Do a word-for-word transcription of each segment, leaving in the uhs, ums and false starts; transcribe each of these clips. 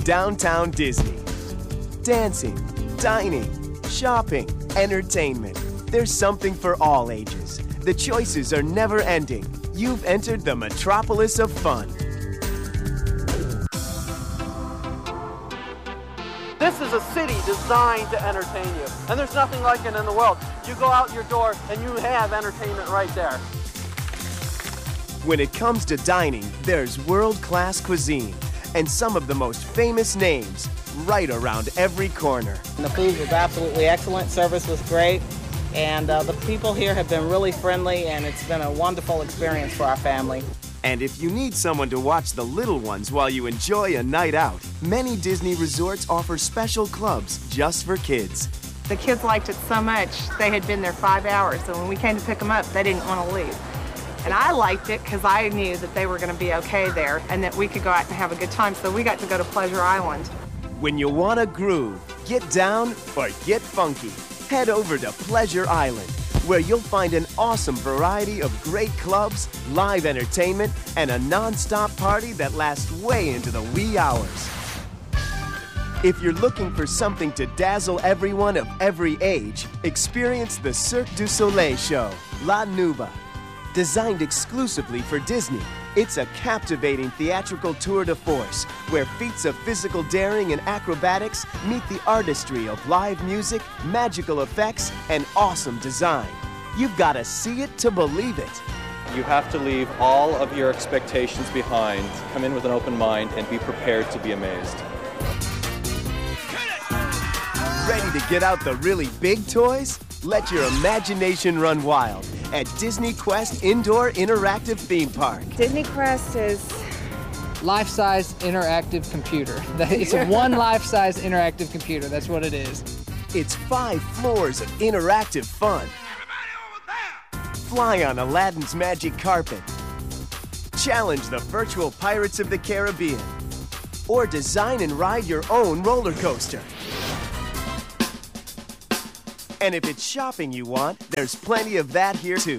Downtown Disney. Dancing, dining, shopping, entertainment. There's something for all ages. The choices are never ending. You've entered the metropolis of fun. This is a city designed to entertain you, and there's nothing like it in the world. You go out your door and you have entertainment right there. When it comes to dining, there's world-class cuisine and some of the most famous names right around every corner. The food was absolutely excellent, service was great, and uh, the people here have been really friendly, and it's been a wonderful experience for our family. And if you need someone to watch the little ones while you enjoy a night out, many Disney resorts offer special clubs just for kids. The kids liked it so much, they had been there five hours, so when we came to pick them up, they didn't want to leave. And I liked it because I knew that they were going to be okay there and that we could go out and have a good time, so we got to go to Pleasure Island. When you want to groove, get down, or get funky, head over to Pleasure Island, where you'll find an awesome variety of great clubs, live entertainment, and a non-stop party that lasts way into the wee hours. If you're looking for something to dazzle everyone of every age, experience the Cirque du Soleil show, La Nuba. Designed exclusively for Disney, it's a captivating theatrical tour de force where feats of physical daring and acrobatics meet the artistry of live music, magical effects, and awesome design. You've got to see it to believe it. You have to leave all of your expectations behind, come in with an open mind, and be prepared to be amazed. Ready to get out the really big toys? Let your imagination run wild at Disney Quest Indoor Interactive Theme Park. Disney Quest is life-size interactive computer. It's a one life-size interactive computer. That's what it is. It's five floors of interactive fun. Fly on Aladdin's magic carpet. Challenge the virtual Pirates of the Caribbean. Or design and ride your own roller coaster. And if it's shopping you want, there's plenty of that here too.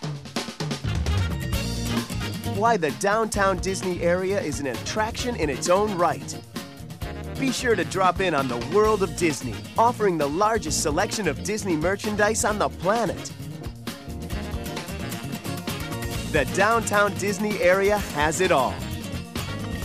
Why the downtown Disney area is an attraction in its own right. Be sure to drop in on the World of Disney, offering the largest selection of Disney merchandise on the planet. The downtown Disney area has it all.